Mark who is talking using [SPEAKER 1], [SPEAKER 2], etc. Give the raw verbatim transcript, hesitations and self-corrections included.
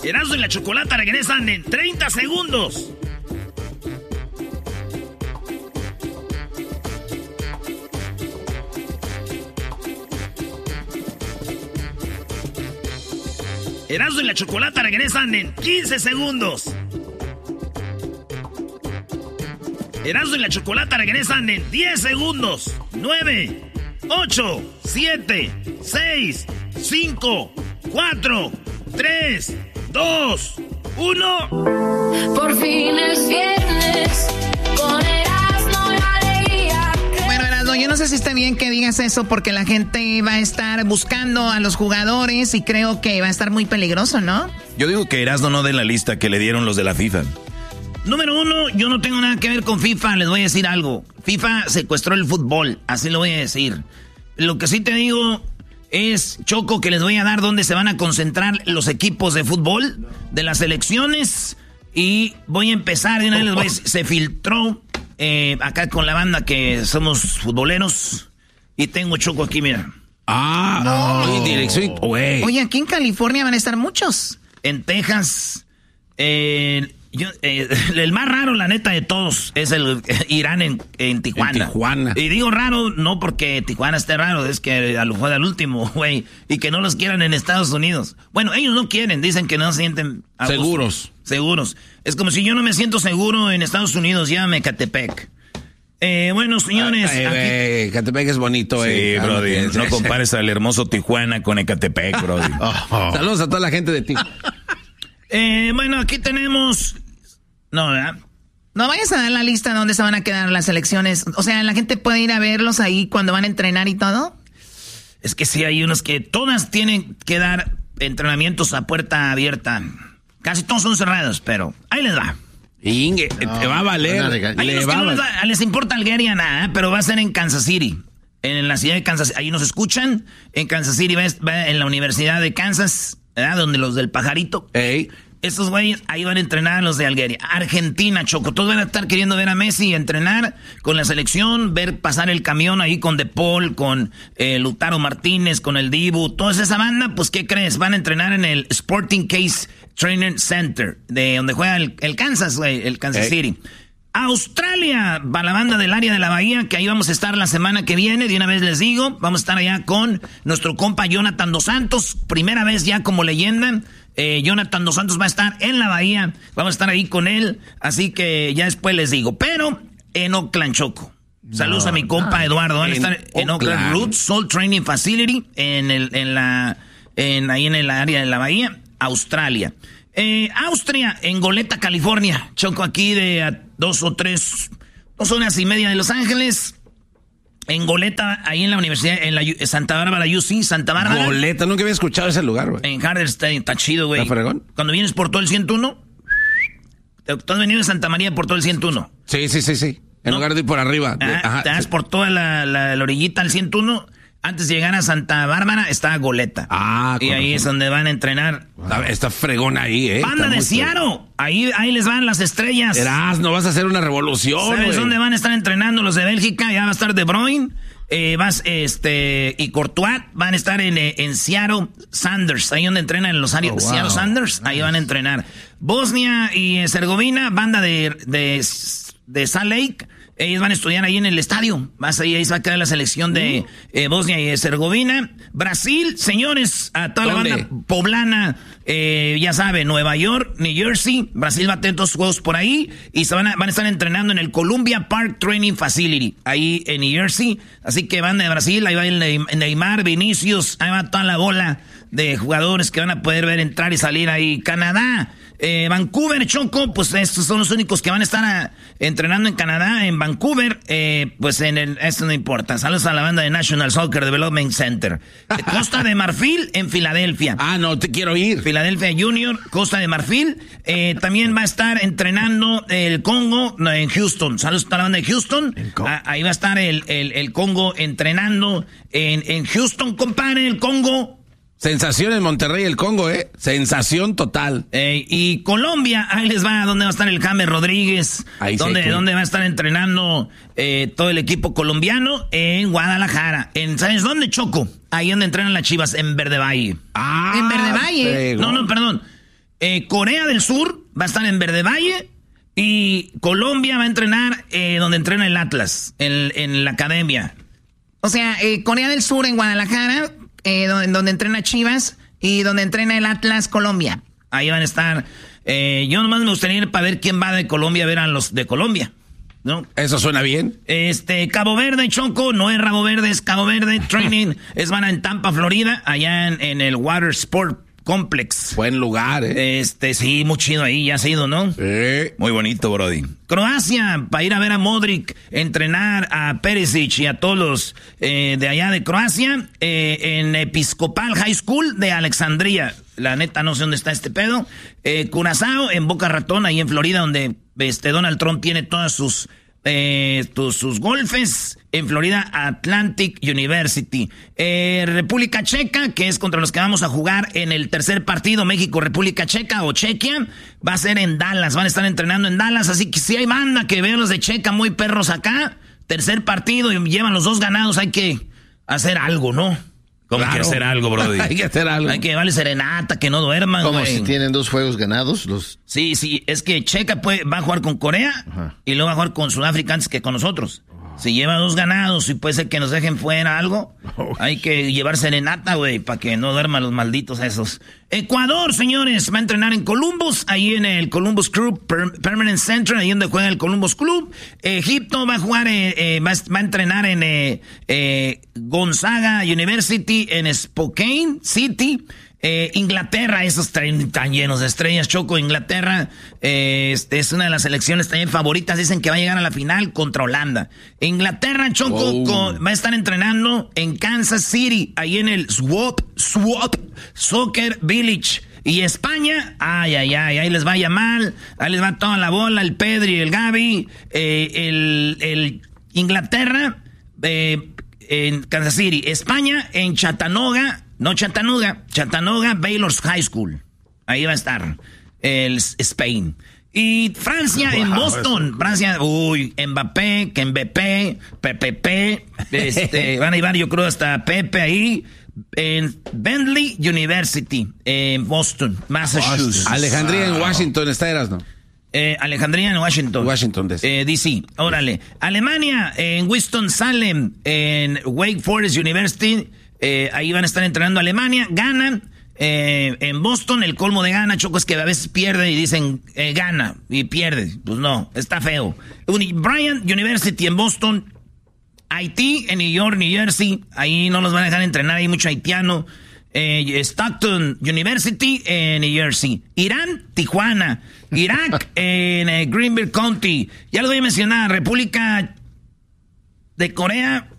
[SPEAKER 1] Erasmo y la Chocolata regresan en treinta segundos. Erasmo y la Chocolata regresan en quince segundos. Erasmo y la Chocolata regresan en diez segundos. nueve, ocho, siete, seis, cinco, cuatro, tres, dos, uno.
[SPEAKER 2] Por fin es viernes, con Erasmo y alegría.
[SPEAKER 3] Bueno, Erasmo, yo no sé si está bien que digas eso porque la gente va a estar buscando a los jugadores y creo que va a estar muy peligroso, ¿no?
[SPEAKER 4] Yo digo que Erasmo no dé la lista que le dieron los de la FIFA.
[SPEAKER 1] Número uno, yo no tengo nada que ver con FIFA, les voy a decir algo. FIFA secuestró el fútbol, así lo voy a decir. Lo que sí te digo es, Choco, que les voy a dar dónde se van a concentrar los equipos de fútbol de las selecciones. Y voy a empezar, de una vez les voy a decir, se filtró eh, acá con la banda que somos futboleros. Y tengo, Choco, aquí, mira.
[SPEAKER 5] Ah, no. Dirección, güey.
[SPEAKER 3] Oye, aquí en California van a estar muchos.
[SPEAKER 1] En Texas, eh... Yo, eh, el más raro, la neta, de todos es el eh, Irán en, en, Tijuana.
[SPEAKER 5] en Tijuana.
[SPEAKER 1] Y digo raro no porque Tijuana esté raro, es que a lo fue al último, güey. Y que no los quieran en Estados Unidos. Bueno, ellos no quieren, dicen que no se sienten a
[SPEAKER 5] seguros.
[SPEAKER 1] Gusto. Seguros. Es como si yo no me siento seguro en Estados Unidos, llámame Catepec. Eh, bueno, señores.
[SPEAKER 5] Ay, ay, aquí... Ecatepec es bonito,
[SPEAKER 4] sí,
[SPEAKER 5] eh.
[SPEAKER 4] Sí, brody. No, no compares al hermoso Tijuana con Ecatepec, brody.
[SPEAKER 5] oh, oh. Saludos a toda la gente de Tijuana.
[SPEAKER 1] eh, bueno, aquí tenemos... No, ¿verdad?
[SPEAKER 3] No vayas a dar la lista donde se van a quedar las selecciones. O sea, la gente puede ir a verlos ahí cuando van a entrenar y todo.
[SPEAKER 1] Es que sí, hay unos que todas tienen que dar entrenamientos a puerta abierta. Casi todos son cerrados, pero ahí les va.
[SPEAKER 5] Inge, no, te va a valer.
[SPEAKER 1] Hay unos que no les, va, les importa Algueria nada, pero va a ser en Kansas City. En la ciudad de Kansas. Ahí nos escuchan. En Kansas City va, va en la Universidad de Kansas, ¿verdad? Donde los del pajarito.
[SPEAKER 5] Ey.
[SPEAKER 1] Estos güeyes ahí van a entrenar a los de Algueria. Argentina, Choco. Todos van a estar queriendo ver a Messi entrenar con la selección, ver pasar el camión ahí con De Paul, con eh, Lautaro Martínez, con el Dibu. Toda esa banda, pues, ¿qué crees? Van a entrenar en el Sporting Case Training Center, de donde juega el, el Kansas, güey, el Kansas City. Hey. Australia, va la banda del área de la Bahía, que ahí vamos a estar la semana que viene, de una vez les digo. Vamos a estar allá con nuestro compa Jonathan Dos Santos, primera vez ya como leyenda. Eh, Jonathan Dos Santos va a estar en la Bahía, vamos a estar ahí con él, así que ya después les digo. Pero en Oakland, Choco. Saludos no, a mi compa no, Eduardo. Van a estar Oakland. en Oakland Roots Soul Training Facility, en el, en la, en ahí en el área de la Bahía, Australia. Eh, Austria, en Goleta, California. Choco, aquí de a dos o tres, dos horas y media de Los Ángeles. En Goleta, ahí en la universidad, en la Santa Bárbara, U C, Santa Bárbara.
[SPEAKER 5] Goleta, nunca había escuchado ese lugar, güey.
[SPEAKER 1] En Harder State, está chido, güey.
[SPEAKER 5] ¿Está fregón?
[SPEAKER 1] Cuando vienes por todo el ciento uno, ¿tú has venido de Santa María por todo el ciento uno?
[SPEAKER 5] Sí, sí, sí, sí. En ¿no? lugar de ir por arriba.
[SPEAKER 1] Ah,
[SPEAKER 5] Ajá,
[SPEAKER 1] te das
[SPEAKER 5] sí.
[SPEAKER 1] por toda la, la, la orillita al ciento uno. Antes de llegar a Santa Bárbara está Goleta.
[SPEAKER 5] Ah,
[SPEAKER 1] y ahí razón. Es donde van a entrenar.
[SPEAKER 5] Está, está fregón ahí, ¿eh?
[SPEAKER 1] Banda de Seattle. Ahí, ahí les van las estrellas.
[SPEAKER 5] Verás, no vas a hacer una revolución.
[SPEAKER 1] ¿Sabes
[SPEAKER 5] wey?
[SPEAKER 1] dónde van a estar entrenando los de Bélgica? Ya va a estar De Bruyne. Eh, vas, este, y Courtois van a estar en, en Seattle Sanders, ahí donde entrenan los áreas. Oh, wow. Seattle Sanders, ahí van a entrenar. Bosnia y Herzegovina, banda de, de, de Salt Lake. Ellos van a estudiar ahí en el estadio. Vas ahí, ahí se va a quedar la selección de uh. eh, Bosnia y Herzegovina. Brasil, señores, a toda ¿Dónde? La banda poblana, eh, ya sabe, Nueva York, New Jersey. Brasil va a tener dos juegos por ahí y se van a, van a estar entrenando en el Columbia Park Training Facility, ahí en New Jersey. Así que banda de Brasil, ahí va el Neymar, Vinicius, ahí va toda la bola de jugadores que van a poder ver entrar y salir ahí. Canadá. Eh, Vancouver, Choco, pues estos son los únicos que van a estar a, entrenando en Canadá, en Vancouver, eh, pues en el, esto no importa. Saludos a la banda de National Soccer Development Center. Costa de Marfil, en Filadelfia.
[SPEAKER 5] Ah, no, te quiero ir.
[SPEAKER 1] Filadelfia Junior, Costa de Marfil. Eh, también va a estar entrenando el Congo no, en Houston. Saludos a la banda de Houston. Ah, ahí va a estar el, el, el Congo entrenando en, en Houston, compadre, el Congo.
[SPEAKER 5] Sensación en Monterrey, el Congo, ¿eh? Sensación total.
[SPEAKER 1] Eh, y Colombia, ahí les va, ¿dónde va a estar el James Rodríguez?
[SPEAKER 5] Ahí
[SPEAKER 1] ¿Dónde,
[SPEAKER 5] que...
[SPEAKER 1] ¿Dónde va a estar entrenando eh, todo el equipo colombiano? En Guadalajara. En, ¿sabes dónde, Choco? Ahí donde entrenan las Chivas, en Verde Valle.
[SPEAKER 3] Ah, en Verde Valle.
[SPEAKER 1] No, no, perdón. Eh, Corea del Sur va a estar en Verde Valle. Y Colombia va a entrenar eh, donde entrena el Atlas, en, en la academia.
[SPEAKER 3] O sea, eh, Corea del Sur en Guadalajara, eh, donde, donde entrena Chivas, y donde entrena el Atlas, Colombia.
[SPEAKER 1] Ahí van a estar. Eh, yo nomás me gustaría ir para ver quién va de Colombia a ver a los de Colombia, ¿no?
[SPEAKER 5] Eso suena bien.
[SPEAKER 1] Este, Cabo Verde, Choco, no es Rabo Verde, es Cabo Verde. Training es van en Tampa, Florida, allá en, en el Water Sport Complex.
[SPEAKER 5] Buen lugar, ¿eh?
[SPEAKER 1] Este, sí, muy chido ahí, ya has ido, ¿no?
[SPEAKER 5] Sí.
[SPEAKER 4] Muy bonito, brody.
[SPEAKER 1] Croacia, para ir a ver a Modric, entrenar a Perisic y a todos los eh, de allá de Croacia, eh, en Episcopal High School de Alexandria. La neta, no sé dónde está este pedo. Eh, Curazao, en Boca Ratón, ahí en Florida, donde este Donald Trump tiene todas sus... Eh, tus, sus golfes en Florida Atlantic University. Eh, República Checa, que es contra los que vamos a jugar en el tercer partido, México-República Checa o Chequia, va a ser en Dallas, van a estar entrenando en Dallas, así que si hay banda que veo los de Checa muy perros acá, tercer partido y llevan los dos ganados, hay que hacer algo, ¿no?
[SPEAKER 4] ¿Cómo
[SPEAKER 5] Claro.
[SPEAKER 4] que hacer algo, brody?
[SPEAKER 5] Hay que hacer algo.
[SPEAKER 1] Hay que llevarle serenata, que no duerman,
[SPEAKER 6] Como
[SPEAKER 1] güey.
[SPEAKER 6] si tienen dos juegos ganados, los...
[SPEAKER 1] Sí, sí, es que Checa puede, va a jugar con Corea
[SPEAKER 6] Ajá.
[SPEAKER 1] y luego va a jugar con Sudáfrica antes que con nosotros. Si lleva dos ganados y puede ser que nos dejen fuera algo, hay que llevar serenata, güey, para que no duerman los malditos esos. Ecuador, señores, va a entrenar en Columbus, ahí en el Columbus Club Per- Permanent Center, ahí donde juega el Columbus Club. Egipto va a jugar, eh, eh, va, a, va a entrenar en eh, eh, Gonzaga University en Spokane City. Eh, Inglaterra, esos traen tan llenos de estrellas, Choco. Inglaterra eh, este, es una de las selecciones también favoritas. Dicen que va a llegar a la final contra Holanda. Inglaterra, Choco,
[SPEAKER 5] Wow.
[SPEAKER 1] con- va a estar entrenando en Kansas City, ahí en el Swap, Swap Soccer Village. Y España, ay, ay, ay, ahí les vaya mal. Ahí les va toda la bola, el Pedri, el Gavi, eh, el, el Inglaterra, eh, en Kansas City. España, en Chattanooga. No Chattanooga, Chattanooga Baylor's High School. Ahí va a estar el Spain. Y Francia en
[SPEAKER 5] Wow,
[SPEAKER 1] Boston.
[SPEAKER 5] eso.
[SPEAKER 1] Francia, uy, Mbappé, que Mbappé, Pepe, este, van a llevar yo creo hasta Pepe ahí. En Bentley University, en Boston, Massachusetts.
[SPEAKER 5] Alejandría en Washington, está eras, ¿no?
[SPEAKER 1] Eh, Alejandría en Washington.
[SPEAKER 5] Washington, D C.
[SPEAKER 1] Eh, D C, órale. Alemania, en Winston-Salem, en Wake Forest University. Eh, ahí van a estar entrenando Alemania. Gana eh, en Boston. El colmo de Gana, Choco, es que a veces pierde y dicen eh, gana y pierde. Pues no, está feo. Uni- Bryant University en Boston. Haití en New York, New Jersey. Ahí no los van a dejar entrenar, hay mucho haitiano. Eh, Stockton University en New Jersey. Irán, Tijuana. Irak en eh, Greenville County. Ya lo voy a mencionar. República de Corea